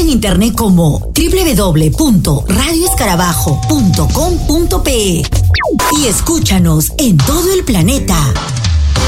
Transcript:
en internet como www.radioescarabajo.com.pe y escúchanos en todo el planeta.